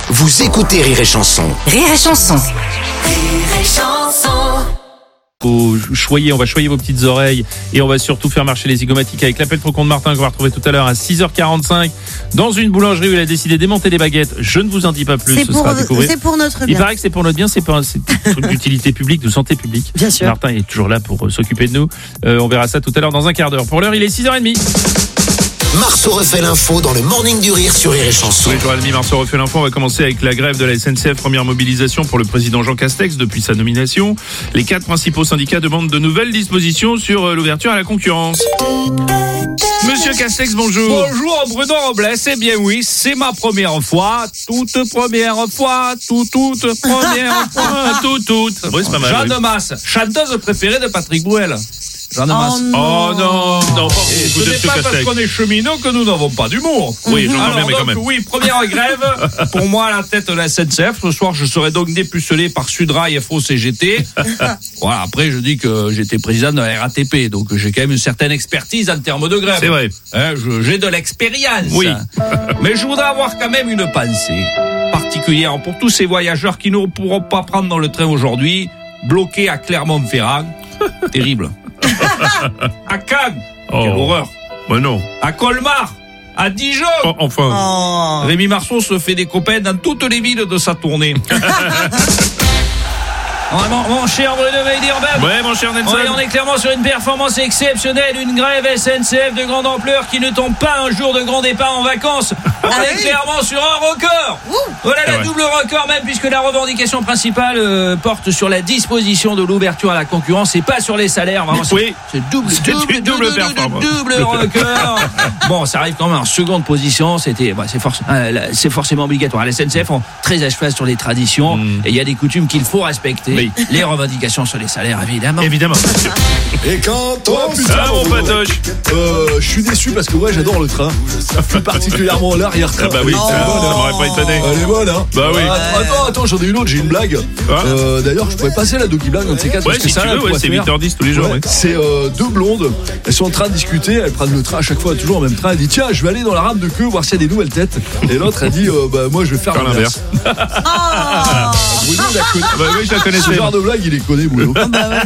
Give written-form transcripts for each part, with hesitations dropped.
Vous écoutez Rire et Chanson. Rire et Chanson. On va choyer vos petites oreilles et on va surtout faire marcher les zygomatiques avec l'appel trop con de Martin qu'on va retrouver tout à l'heure à 6h45 dans une boulangerie où il a décidé d'émonter des baguettes. Je ne vous en dis pas plus, c'est pour notre bien. Il paraît que c'est pour notre bien, c'est un truc d'utilité publique, de santé publique. Bien sûr. Martin est toujours là pour s'occuper de nous. On verra ça tout à l'heure dans un quart d'heure. Pour l'heure, il est 6h30. Marceau refait l'info dans le Morning du Rire sur Rire et Chanson. Tous les jours à demi, Marceau refait l'info. On va commencer avec la grève de la SNCF. Première mobilisation pour le président Jean Castex depuis sa nomination. Les 4 principaux syndicats demandent de nouvelles dispositions sur l'ouverture à la concurrence. Monsieur Castex, bonjour. Bonjour Bruno Robles, eh bien oui, c'est ma première fois, toute première fois. Toute. Oui, c'est pas mal. Jeanne de Masse, chanteuse préférée de Patrick Bruel. Jeanne de Masse. Oh non. Ce n'est pas parce qu'on est cheminot que nous n'avons pas d'humour. Oui, j'entends bien, mais quand même. Oui, première grève, pour moi à la tête de la SNCF. Ce soir, je serai donc dépucelé par Sudrail FO CGT. Voilà, après, je dis que j'étais président de la RATP, donc j'ai quand même une certaine expertise en termes de grève. C'est vrai. J'ai de l'expérience. Oui. Mais je voudrais avoir quand même une pensée particulière pour tous ces voyageurs qui ne pourront pas prendre le train aujourd'hui, bloqués à Clermont-Ferrand. Terrible. À Cannes. Quelle horreur. Ben non. À Colmar. À Dijon. Enfin. Rémi Marceau se fait des copains dans toutes les villes de sa tournée. Mon cher Bruno Urbain. Ouais, mon cher Nelson. On est clairement sur une performance exceptionnelle, une grève SNCF de grande ampleur qui ne tombe pas un jour de grand départ en vacances. On est clairement sur un record. Voilà la double record même, puisque la revendication principale porte sur la disposition de l'ouverture à la concurrence et pas sur les salaires. Vraiment, c'est double record. Bon, ça arrive quand même en seconde position. C'est forcément obligatoire. La SNCF ont très à cheval sur les traditions et il y a des coutumes qu'il faut respecter. Oui. Les revendications sur les salaires, évidemment. Et quand toi, mon patoche. Je suis déçu parce que j'adore le train. Plus particulièrement l'arrière-train. Ah bah oui, ça m'aurait pas étonné. Elle est bonne, hein. Bah oui. Attends, j'en ai une autre, j'ai une blague. D'ailleurs, je pourrais passer la Doki Blague, un de ces quatre. Ouais, si tu veux, c'est 8h10 tous les jours. C'est deux blondes, elles sont en train de discuter, elles prennent le train à chaque fois, toujours le même train. Elle dit tiens, je vais aller dans la rame de queue voir s'il y a des nouvelles têtes. Et l'autre, elle dit moi je vais faire l'inverse. Bruno, je la connaissais. Ce genre de blague, il les connaît, Bruno.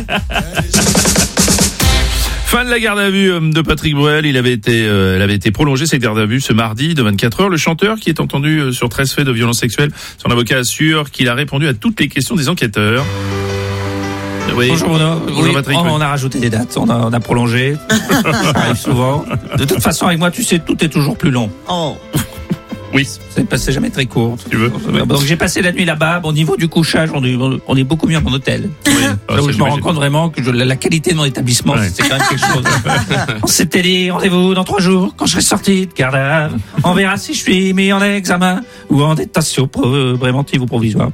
Fin de la garde à vue de Patrick Bruel. Elle avait été prolongée, cette garde à vue, ce mardi de 24 heures. Le chanteur, qui est entendu sur 13 faits de violences sexuelles, son avocat assure qu'il a répondu à toutes les questions des enquêteurs. Oui. Bonjour Bruno. Bonjour Patrick. On a rajouté des dates, on a prolongé. Ça arrive souvent. De toute façon, avec moi, tu sais, tout est toujours plus long. Oui. C'est jamais très court. Tu veux. Donc j'ai passé la nuit là-bas. Au niveau du couchage, on est beaucoup mieux à mon hôtel. Oui. Je me rends compte vraiment que la qualité de mon établissement, c'est quand même quelque chose. On s'était dit rendez-vous dans 3 jours quand je serai sorti de garde à vue. On verra si je suis mis en examen ou en détention préventive ou provisoire.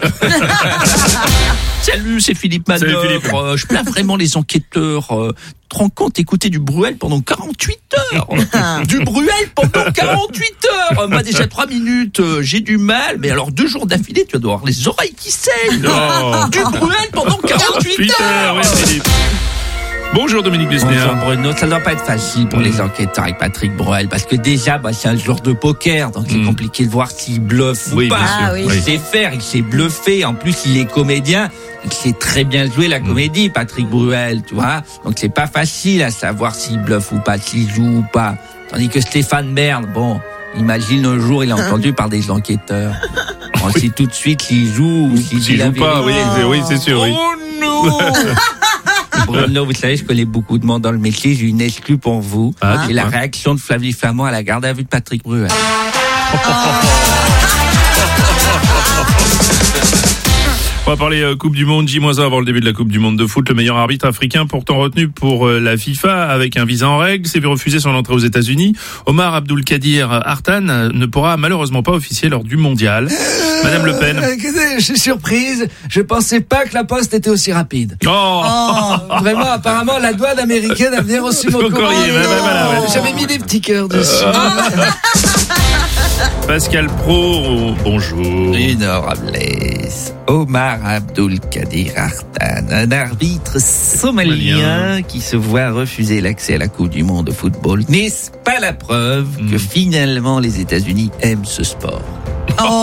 Salut, c'est Philippe Manœuvre. Je plains vraiment les enquêteurs. Tu te rends compte, écouter du Bruel pendant 48 heures. Du Bruel pendant 48 heures. Moi, déjà 3 minutes, j'ai du mal. Mais alors, 2 jours d'affilée, tu vas avoir les oreilles qui saignent. Du Bruel pendant 48 heures. Oui, Philippe. Bonjour Dominique Besnéard. Bonjour Bruno, ça ne doit pas être facile pour les enquêteurs avec Patrick Bruel parce que déjà c'est un joueur de poker, donc c'est compliqué de voir s'il bluffe ou pas. Il sait faire, il sait bluffer, en plus il est comédien, il sait très bien jouer la comédie, Patrick Bruel, tu vois. Donc c'est pas facile à savoir s'il bluffe ou pas, s'il joue ou pas. Tandis que Stéphane Bern, imagine un jour il est entendu par des enquêteurs. On sait tout de suite s'il joue ou s'il joue pas. Oui, c'est sûr. Oui. Oh non. Bruno, vous savez, je connais beaucoup de monde dans le métier. J'ai une exclue pour vous. C'est la réaction de Flavie Flamand à la garde à vue de Patrick Bruel. On va parler Coupe du Monde, J-1 avant le début de la Coupe du Monde de foot. Le meilleur arbitre africain pourtant retenu pour la FIFA avec un visa en règle s'est vu refuser son entrée aux États-Unis. Omar Abdulkadir Artan ne pourra malheureusement pas officier lors du mondial. Madame Le Pen. Je suis surprise. Je pensais pas que la poste était aussi rapide. Vraiment, apparemment, la douane américaine a bien reçu mon courrier. J'avais mis des petits cœurs dessus. Pascal Pro, bonjour. Honorable Omar Abdulkadir Artan, un arbitre somalien qui se voit refuser l'accès à la Coupe du Monde de football. N'est-ce pas la preuve que finalement les États-Unis aiment ce sport?